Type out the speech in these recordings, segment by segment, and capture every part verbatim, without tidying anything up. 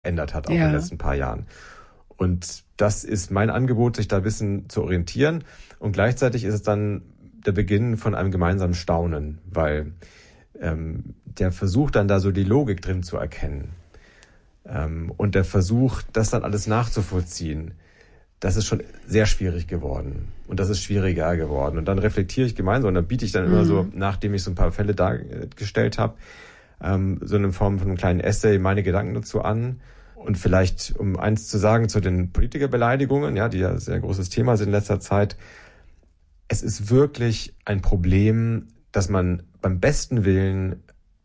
verändert hat, auch ja. in den letzten paar Jahren. Und das ist mein Angebot, sich da ein bisschen zu orientieren. Und gleichzeitig ist es dann der Beginn von einem gemeinsamen Staunen, weil ähm, der Versuch dann da so die Logik drin zu erkennen ähm, und der Versuch, das dann alles nachzuvollziehen, das ist schon sehr schwierig geworden. Und das ist schwieriger geworden. Und dann reflektiere ich gemeinsam und dann biete ich dann mhm. immer so, nachdem ich so ein paar Fälle dargestellt habe, ähm, so in Form von einem kleinen Essay meine Gedanken dazu an. Und vielleicht, um eins zu sagen zu den Politikerbeleidigungen, ja, die ja sehr großes Thema sind in letzter Zeit. Es ist wirklich ein Problem, dass man beim besten Willen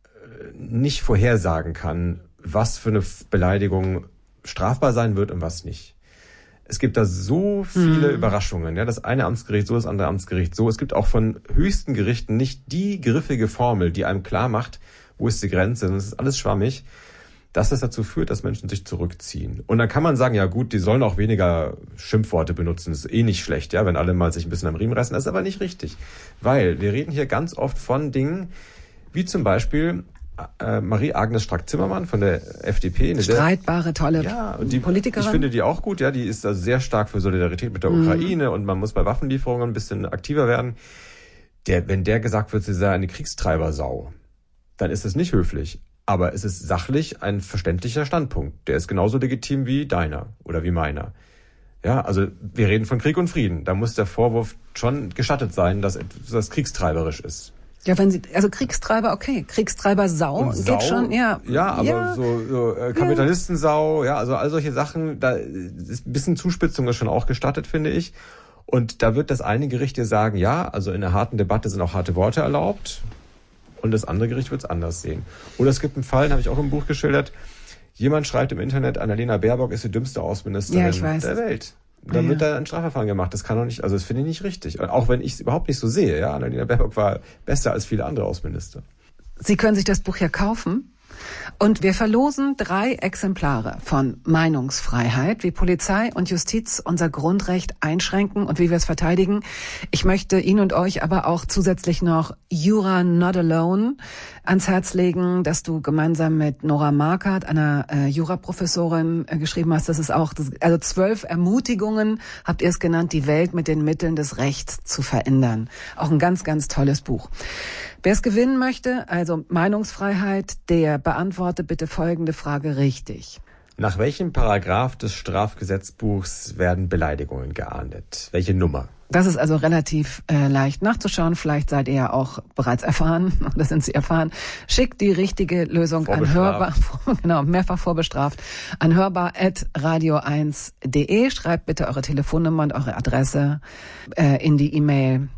nicht vorhersagen kann, was für eine Beleidigung strafbar sein wird und was nicht. Es gibt da so viele mhm. Überraschungen. Ja, das eine Amtsgericht so, das andere Amtsgericht so. Es gibt auch von höchsten Gerichten nicht die griffige Formel, die einem klar macht, wo ist die Grenze. Es ist alles schwammig. Dass das dazu führt, dass Menschen sich zurückziehen. Und dann kann man sagen, ja gut, die sollen auch weniger Schimpfworte benutzen. Das ist eh nicht schlecht, ja, wenn alle mal sich ein bisschen am Riemen reißen. Das ist aber nicht richtig. Weil wir reden hier ganz oft von Dingen, wie zum Beispiel äh, Marie-Agnes Strack-Zimmermann von der F D P. Eine streitbare, sehr, tolle ja, die, Politikerin. Ich finde die auch gut, ja, die ist also sehr stark für Solidarität mit der mhm. Ukraine und man muss bei Waffenlieferungen ein bisschen aktiver werden. Der, wenn der gesagt wird, sie sei eine Kriegstreibersau, dann ist das nicht höflich. Aber es ist sachlich ein verständlicher Standpunkt. Der ist genauso legitim wie deiner oder wie meiner. Ja, also wir reden von Krieg und Frieden. Da muss der Vorwurf schon gestattet sein, dass das kriegstreiberisch ist. Ja, wenn sie, also Kriegstreiber, okay, Kriegstreiber Sau, und Sau geht schon, ja. Ja, aber ja. so, so äh, Kapitalistensau, ja, also all solche Sachen, da ist ein bisschen Zuspitzung ist schon auch gestattet, finde ich. Und da wird das eine Gericht dir sagen, ja, also in einer harten Debatte sind auch harte Worte erlaubt. Und das andere Gericht wird es anders sehen. Oder es gibt einen Fall, den habe ich auch im Buch geschildert. Jemand schreibt im Internet, Annalena Baerbock ist die dümmste Außenministerin ja, ich weiß. der Welt. Dann ja. wird da ein Strafverfahren gemacht. Das kann doch nicht, also das finde ich nicht richtig. Auch wenn ich es überhaupt nicht so sehe. Ja, Annalena Baerbock war besser als viele andere Außenminister. Sie können sich das Buch ja kaufen. Und wir verlosen drei Exemplare von Meinungsfreiheit, wie Polizei und Justiz unser Grundrecht einschränken und wie wir es verteidigen. Ich möchte Ihnen und euch aber auch zusätzlich noch Jura Not Alone ans Herz legen, dass du gemeinsam mit Nora Markert, einer äh, Juraprofessorin, äh, geschrieben hast. Das ist auch, das, also zwölf Ermutigungen, habt ihr es genannt, die Welt mit den Mitteln des Rechts zu verändern. Auch ein ganz, ganz tolles Buch. Wer es gewinnen möchte, also Meinungsfreiheit, der beantworte bitte folgende Frage richtig. Nach welchem Paragraph des Strafgesetzbuchs werden Beleidigungen geahndet? Welche Nummer? Das ist also relativ äh, leicht nachzuschauen. Vielleicht seid ihr ja auch bereits erfahren oder sind Sie erfahren. Schickt die richtige Lösung an hörbar, genau, mehrfach vorbestraft, an hörbar at radio eins punkt de. Schreibt bitte eure Telefonnummer und eure Adresse äh, in die E-Mail.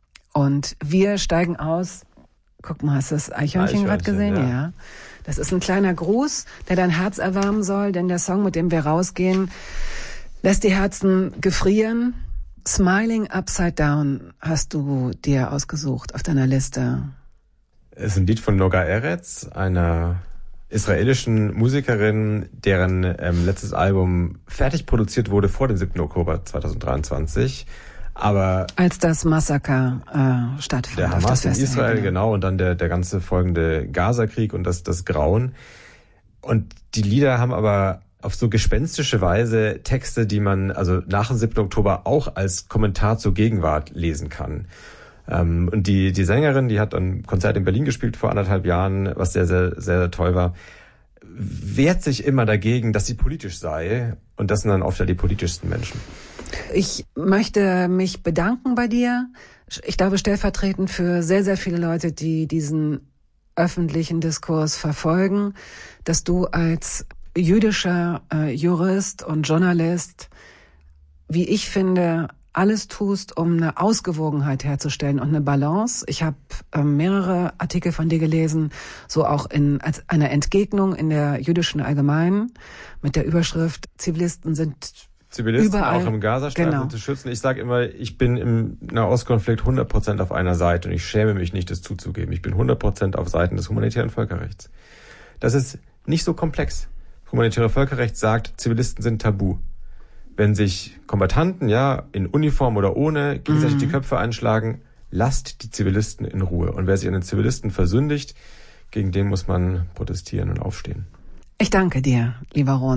Und wir steigen aus. Guck mal, hast du das Eichhörnchen gerade gesehen? Ja. ja. Das ist ein kleiner Gruß, der dein Herz erwärmen soll, denn der Song, mit dem wir rausgehen, lässt die Herzen gefrieren. Smiling Upside Down hast du dir ausgesucht auf deiner Liste. Es ist ein Lied von Noga Eretz, einer israelischen Musikerin, deren ähm, letztes Album fertig produziert wurde vor dem siebten Oktober zweitausenddreiundzwanzig. Aber als das Massaker äh, stattfand. Der Hamas in Israel, genau. genau, und dann der, der ganze folgende Gaza-Krieg und das, das Grauen. Und die Lieder haben aber auf so gespenstische Weise Texte, die man also nach dem siebten Oktober auch als Kommentar zur Gegenwart lesen kann. Ähm, und die, die Sängerin, die hat ein Konzert in Berlin gespielt vor anderthalb Jahren, was sehr, sehr, sehr, sehr toll war, wehrt sich immer dagegen, dass sie politisch sei. Und das sind dann oft ja die politischsten Menschen. Ich möchte mich bedanken bei dir. Ich glaube, stellvertretend für sehr, sehr viele Leute, die diesen öffentlichen Diskurs verfolgen, dass du als jüdischer äh, Jurist und Journalist, wie ich finde, alles tust, um eine Ausgewogenheit herzustellen und eine Balance. Ich habe äh, mehrere Artikel von dir gelesen, so auch in als eine Entgegnung in der jüdischen Allgemeinen mit der Überschrift Zivilisten sind Zivilisten überall, auch im Gazastreifen genau. zu schützen. Ich sage immer, ich bin im Nahostkonflikt hundert Prozent auf einer Seite und ich schäme mich nicht, das zuzugeben. Ich bin hundert Prozent auf Seiten des humanitären Völkerrechts. Das ist nicht so komplex. Humanitäre Völkerrecht sagt, Zivilisten sind tabu. Wenn sich Kombattanten, ja, in Uniform oder ohne, gegenseitig mhm. die Köpfe einschlagen, lasst die Zivilisten in Ruhe. Und wer sich an den Zivilisten versündigt, gegen den muss man protestieren und aufstehen. Ich danke dir, lieber Ron.